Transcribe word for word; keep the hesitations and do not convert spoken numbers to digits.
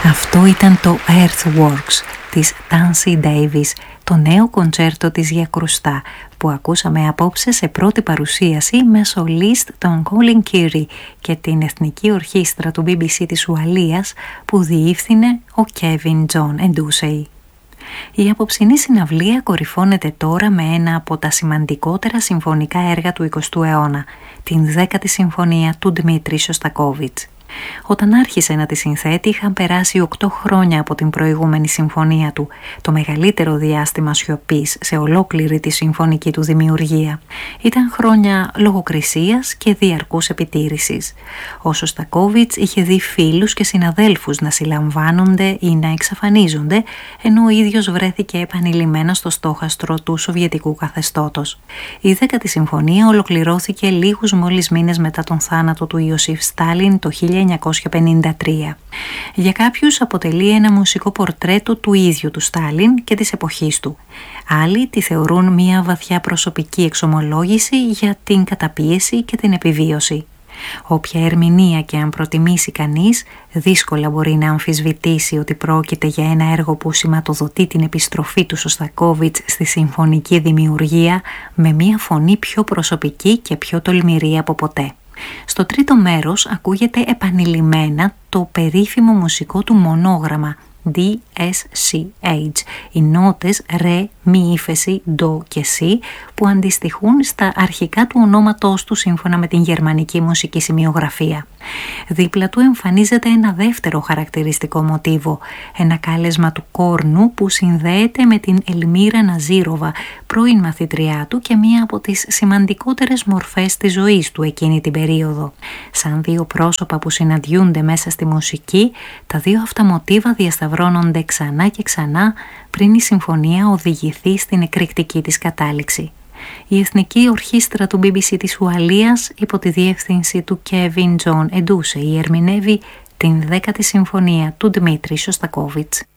Αυτό ήταν το Earthworks της Tansy Davis, το νέο κοντσέρτο της για κρουστά που ακούσαμε απόψε σε πρώτη παρουσίαση με σολίστ τον Colin Keary και την Εθνική Ορχήστρα του μπι μπι σι της Ουαλίας που διεύθυνε ο Kevin John Edusei. Η απόψινή συναυλία κορυφώνεται τώρα με ένα από τα σημαντικότερα συμφωνικά έργα του εικοστού αιώνα, την δέκατη συμφωνία του Δημήτρη Σωστακόβιτς. Όταν άρχισε να τη συνθέτει είχαν περάσει οκτώ χρόνια από την προηγούμενη συμφωνία του, το μεγαλύτερο διάστημα σιωπής σε ολόκληρη τη συμφωνική του δημιουργία. Ήταν χρόνια λογοκρισίας και διαρκούς επιτήρησης. Ο Σωστακόβιτς είχε δει φίλους και συναδέλφους να συλλαμβάνονται ή να εξαφανίζονται, ενώ ο ίδιος βρέθηκε επανειλημμένα στο στόχαστρο του σοβιετικού καθεστώτος. Η δέκατη συμφωνία ολοκληρώθηκε λίγους μόλις μήνες μετά τον θάνατο του Ιωσήφ Στάλιν το χίλια εννιακόσια πενήντα τρία. Για κάποιους αποτελεί ένα μουσικό πορτρέτο του ίδιου του Στάλιν και της εποχής του. Άλλοι τη θεωρούν μια βαθιά προσωπική εξομολόγηση για την καταπίεση και την επιβίωση. Όποια ερμηνεία και αν προτιμήσει κανείς, δύσκολα μπορεί να αμφισβητήσει ότι πρόκειται για ένα έργο που σηματοδοτεί την επιστροφή του Σωστακόβιτς στη συμφωνική δημιουργία με μια φωνή πιο προσωπική και πιο τολμηρή από ποτέ. Στο τρίτο μέρος ακούγεται επανειλημμένα το περίφημο μουσικό του μονόγραμμα ντι ες σι έιτς, οι νότες ρε, μη ύφεση, ντο και σι που αντιστοιχούν στα αρχικά του ονόματός του σύμφωνα με την γερμανική μουσική σημειογραφία. Δίπλα του εμφανίζεται ένα δεύτερο χαρακτηριστικό μοτίβο, ένα κάλεσμα του κόρνου που συνδέεται με την Ελμύρα Ναζίροβα, πρώην μαθητριά του και μία από τις σημαντικότερες μορφές της ζωής του εκείνη την περίοδο. Σαν δύο πρόσωπα που συναντιούνται μέσα στη μουσική, τα δύο αυτά μοτίβα διασταυρώνονται ξανά και ξανά πριν η συμφωνία οδηγηθεί στην εκρηκτική της κατάληξη. Η Εθνική Ορχήστρα του μπι μπι σι της Ουαλίας υπό τη διεύθυνση του Kevin John Edusei ερμηνεύει την δέκατη συμφωνία του Δημήτρη Σωστακόβιτς.